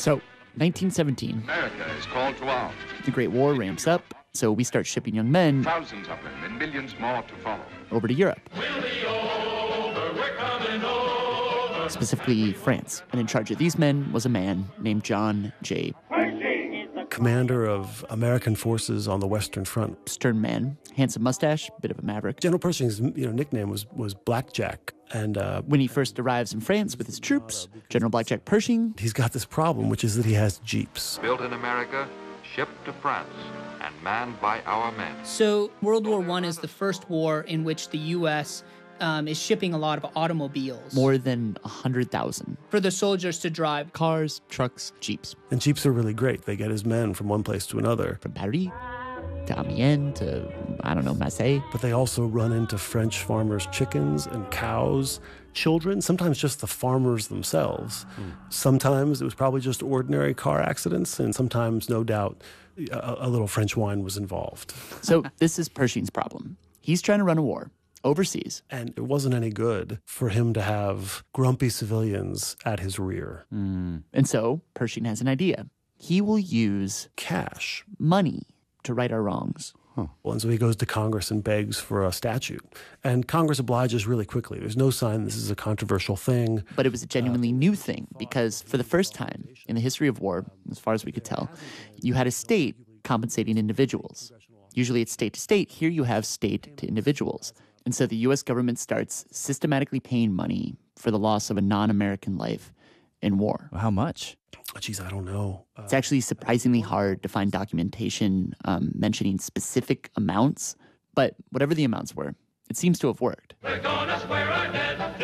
So, 1917. America is called to arms. The Great War ramps up, so we start shipping young men, Thousands of them and millions more to follow. over to Europe. We'll be over, we're coming over. Specifically France. And in charge of these men was a man named John J. Commander of American forces on the Western Front. Stern man, handsome mustache, bit of a maverick. General Pershing's nickname was Blackjack. And When he first arrives in France with his troops, General Blackjack Pershing, he's got this problem, which is that he has jeeps. Built in America, shipped to France, and manned by our men. So World War I is the first war in which the U.S. Is shipping a lot of automobiles. more than 100,000. For the soldiers to drive. Cars, trucks, jeeps. And jeeps are really great. They get his men from one place to another. From Paris to Amiens to, Marseille. But they also run into French farmers' chickens and cows, children, sometimes just the farmers themselves. Sometimes it was probably just ordinary car accidents, and sometimes, no doubt, a little French wine was involved. So this is Pershing's problem. He's trying to run a war overseas. And it wasn't any good for him to have grumpy civilians at his rear. And so Pershing has an idea. He will use Cash. money to right our wrongs. And so he goes to Congress and begs for a statute. And Congress obliges really quickly. There's no sign this is a controversial thing. But it was a genuinely new thing because for the first time in the history of war, as far as we could tell, you had a state compensating individuals. Usually it's state to state. Here you have state to individuals. And so the U.S. government starts systematically paying money for the loss of a non-American life in war. How much? Geez, I don't know. It's actually surprisingly hard to find documentation mentioning specific amounts, but whatever the amounts were, it seems to have worked. We're gonna swear our debt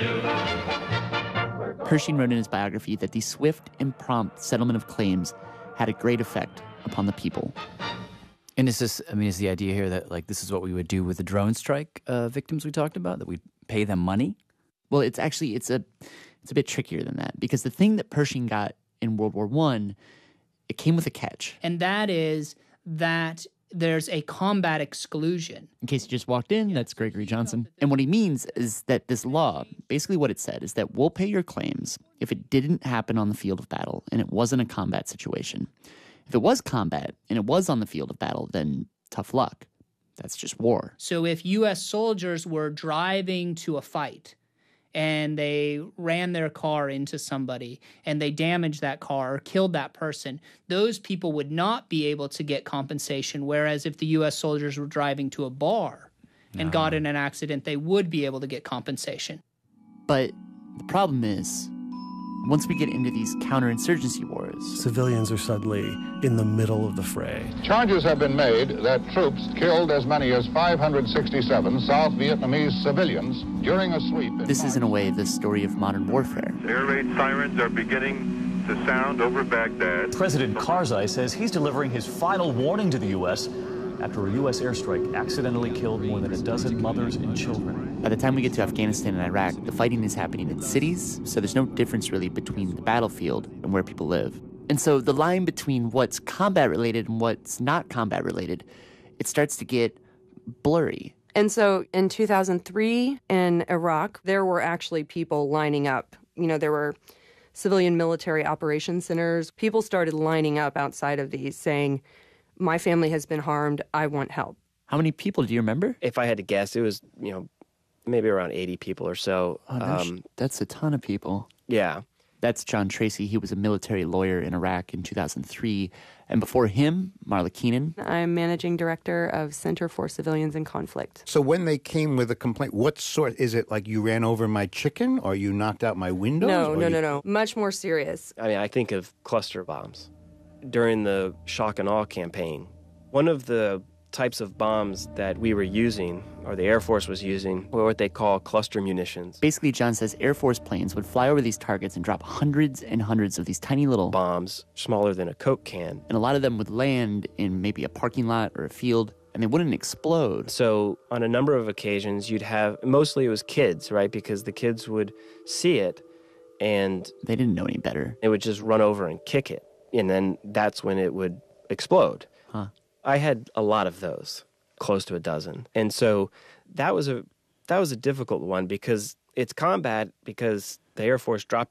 to you. Pershing wrote in his biography that the swift and prompt settlement of claims had a great effect upon the people. And is the idea here that, like, this is what we would do with the drone strike victims we talked about, that we'd pay them money? Well, it's a bit trickier than that, because the thing that Pershing got in World War I, it came with a catch. And that is that there's a combat exclusion. In case you just walked in, that's Gregory Johnson. And what he means is that this law, basically what it said is that we'll pay your claims if it didn't happen on the field of battle and it wasn't a combat situation. If it was combat and it was on the field of battle, then tough luck. That's just war. So if U.S. soldiers were driving to a fight and they ran their car into somebody and they damaged that car or killed that person, those people would not be able to get compensation, whereas if the U.S. soldiers were driving to a bar and got in an accident, they would be able to get compensation. But the problem is, once we get into these counterinsurgency wars, Civilians are suddenly in the middle of the fray. Charges have been made that troops killed as many as 567 South Vietnamese civilians during a sweep. this is in a way the story of modern warfare. Air raid sirens are beginning to sound over Baghdad. President Karzai says he's delivering his final warning to the U.S. after a U.S. airstrike accidentally killed more than a dozen mothers and children. By the time we get to Afghanistan and Iraq, the fighting is happening in cities, so there's no difference really between the battlefield and where people live. And so the line between what's combat-related and what's not combat-related, it starts to get blurry. And so in 2003 in Iraq, there were actually people lining up. There were civilian military operations centers. People started lining up outside of these saying, my family has been harmed, I want help. How many people do you remember? If I had to guess, it was, maybe around 80 people or so. That's a ton of people. Yeah. That's John Tracy. He was a military lawyer in Iraq in 2003. And before him, Marla Keenan. I'm managing director of Center for Civilians in Conflict. So when they came with a complaint, what sort? Is it like you ran over my chicken or you knocked out my windows? No. Much more serious. I think of cluster bombs. During the shock and awe campaign, one of the types of bombs that we were using, or the Air Force was using, were what they call cluster munitions. Basically, John says Air Force planes would fly over these targets and drop hundreds and hundreds of these tiny little bombs smaller than a Coke can. And a lot of them would land in maybe a parking lot or a field, and they wouldn't explode. So on a number of occasions, you'd have, mostly it was kids, right? Because the kids would see it, and they didn't know any better. They would just run over and kick it, and then that's when it would explode. Huh. I had a lot of those, close to a dozen. And so that was a difficult one because it's combat because the Air Force dropped